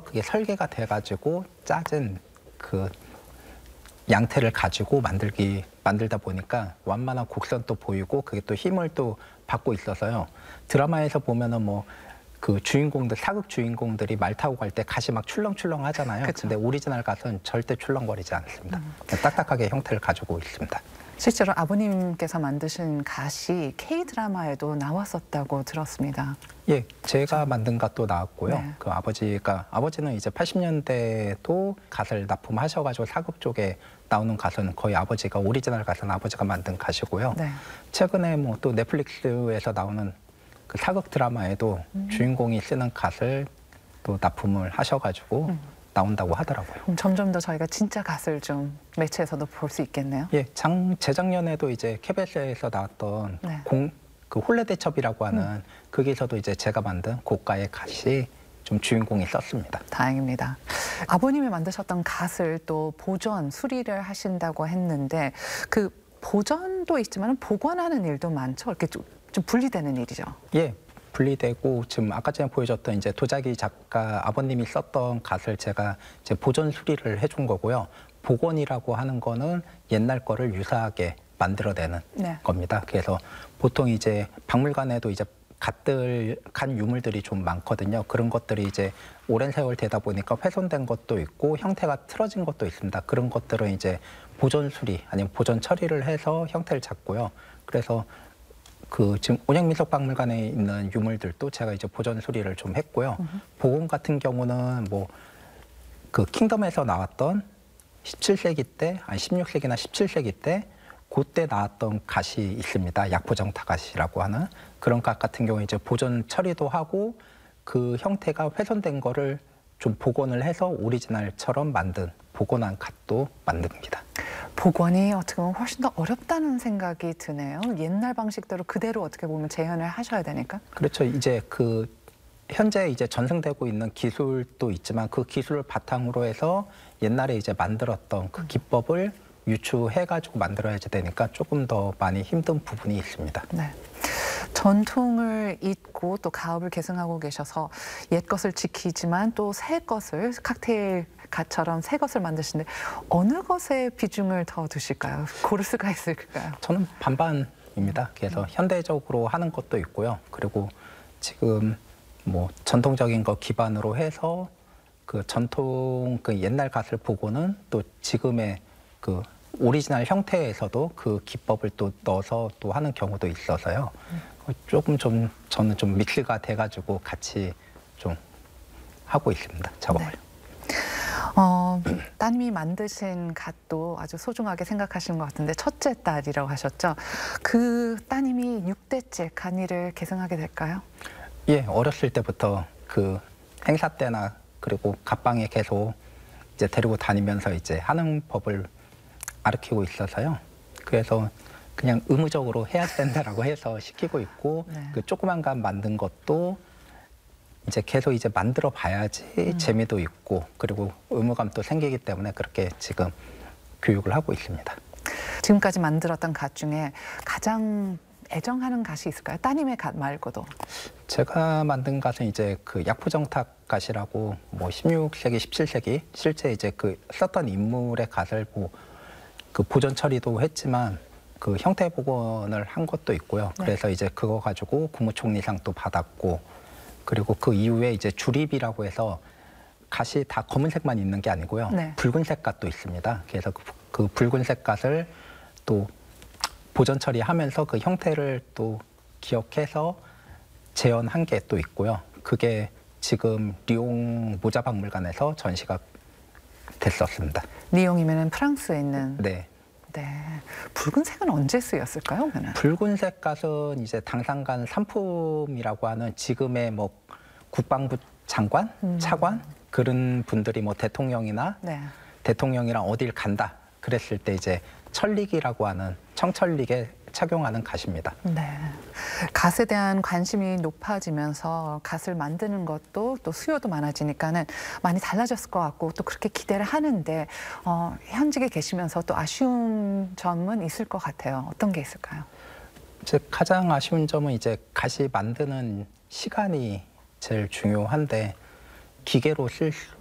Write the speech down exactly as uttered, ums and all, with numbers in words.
그게 설계가 돼가지고 짜진 그 양태를 가지고 만들기 만들다 보니까 완만한 곡선도 보이고 그게 또 힘을 또 받고 있어서요. 드라마에서 보면은 뭐 그 주인공들 사극 주인공들이 말 타고 갈 때 가시 막 출렁출렁 하잖아요. 그쵸. 근데 오리지널 갓은 절대 출렁거리지 않습니다. 음. 딱딱하게 형태를 가지고 있습니다. 실제로 아버님께서 만드신 갓이 K-드라마에도 나왔었다고 들었습니다. 예, 제가 그렇죠. 만든 갓도 나왔고요. 네. 그 아버지가, 아버지는 이제 팔십 년대에도 갓을 납품하셔가지고 사극 쪽에 나오는 갓은 거의 아버지가, 오리지널 갓은 아버지가 만든 갓이고요. 네. 최근에 뭐 또 넷플릭스에서 나오는 그 사극 드라마에도 음. 주인공이 쓰는 갓을 또 납품을 하셔가지고 음. 나온다고 하더라고요. 음, 점점 더 저희가 진짜 갓을 좀 매체에서도 볼 수 있겠네요. 예, 장, 재작년에도 이제 케이비에스에서 나왔던 네. 공, 그 홀레대첩이라고 하는 음. 거기서도 이제 제가 만든 고가의 갓이 좀 주인공이 썼습니다. 다행입니다. 아버님이 만드셨던 갓을 또 보존, 수리를 하신다고 했는데 그 보존도 있지만 복원하는 일도 많죠. 이렇게 좀, 좀 분리되는 일이죠. 예. 분리되고 지금 아까 전에 보여줬던 이제 도자기 작가 아버님이 썼던 갓을 제가 이제 보존 수리를 해준 거고요. 복원이라고 하는 거는 옛날 거를 유사하게 만들어내는 네. 겁니다. 그래서 보통 이제 박물관에도 이제 갓들, 갓 유물들이 좀 많거든요. 그런 것들이 이제 오랜 세월 되다 보니까 훼손된 것도 있고 형태가 틀어진 것도 있습니다. 그런 것들은 이제 보존 수리 아니면 보존 처리를 해서 형태를 잡고요. 그래서 그 지금 온양민속박물관에 있는 유물들도 제가 이제 보존 수리를 좀 했고요. 으흠. 복원 같은 경우는 뭐 그 킹덤에서 나왔던 십칠 세기 때, 아니 십육 세기나 십칠 세기 때 그때 나왔던 갓이 있습니다. 약포정타 갓이라고 하는 그런 갓 같은 경우에 이제 보존 처리도 하고 그 형태가 훼손된 거를 좀 복원을 해서 오리지널처럼 만든 복원한 갓도 만듭니다. 복원이 어떻게 보면 훨씬 더 어렵다는 생각이 드네요. 옛날 방식대로 그대로 어떻게 보면 재현을 하셔야 되니까. 그렇죠. 이제 그 현재 이제 전승되고 있는 기술도 있지만 그 기술을 바탕으로 해서 옛날에 이제 만들었던 그 기법을 유추해가지고 만들어야 되니까 조금 더 많이 힘든 부분이 있습니다. 네. 전통을 잇고 또 가업을 계승하고 계셔서 옛 것을 지키지만 또 새 것을 칵테일 갓처럼 새 것을 만드시는데 어느 것에 비중을 더 두실까요? 고를 수가 있을까요? 저는 반반입니다. 그래서 음. 현대적으로 하는 것도 있고요. 그리고 지금 뭐 전통적인 거 기반으로 해서 그 전통 그 옛날 갓을 보고는 또 지금의 그 오리지널 형태에서도 그 기법을 또 넣어서 또 하는 경우도 있어서요. 음. 조금 좀 저는 좀 믹스가 돼가지고 같이 좀 하고 있습니다. 작업을. 네. 어, 따님이 만드신 갓도 아주 소중하게 생각하시는 것 같은데 첫째 딸이라고 하셨죠? 그 따님이 육 대째 갓일을 계승하게 될까요? 예, 어렸을 때부터 그 행사 때나 그리고 갓방에 계속 이제 데리고 다니면서 이제 하는 법을 가르치고 있어서요. 그래서 그냥 의무적으로 해야 된다라고 해서 시키고 있고 네. 그 조그만 갓 만든 것도 이제 계속 이제 만들어 봐야지 음. 재미도 있고 그리고 의무감도 생기기 때문에 그렇게 지금 교육을 하고 있습니다. 지금까지 만들었던 갓 중에 가장 애정하는 갓이 있을까요? 따님의 갓 말고도. 제가 만든 갓은 이제 그 약포정탁 갓이라고 뭐 십육 세기, 십칠 세기 실제 이제 그 썼던 인물의 갓을 뭐 그 보존 처리도 했지만 그 형태 복원을 한 것도 있고요. 네. 그래서 이제 그거 가지고 국무총리상도 받았고 그리고 그 이후에 이제 주립이라고 해서 갓이 다 검은색만 있는 게 아니고요. 네. 붉은색 갓도 있습니다. 그래서 그, 그 붉은색 갓을 또 보존 처리하면서 그 형태를 또 기억해서 재현한 게 또 있고요. 그게 지금 리옹 모자박물관에서 전시가 됐었습니다. 리옹이면은 프랑스에 있는. 네. 네. 붉은색은 언제 쓰였을까요? 그러면? 붉은색 갓은 이제 당상간 삼품이라고 하는 지금의 뭐 국방부 장관, 음. 차관 그런 분들이 뭐 대통령이나 네. 대통령이랑 어딜 간다 그랬을 때 이제 천릭이라고 하는 청천릭에 착용하는 갓입니다. 네. 갓에 대한 관심이 높아지면서 갓을 만드는 것도 또 수요도 많아지니까는 많이 달라졌을 것 같고 또 그렇게 기대를 하는데 어, 현직에 계시면서 또 아쉬운 점은 있을 것 같아요. 어떤 게 있을까요? 제 가장 아쉬운 점은 이제 갓이 만드는 시간이 제일 중요한데 기계로 쓸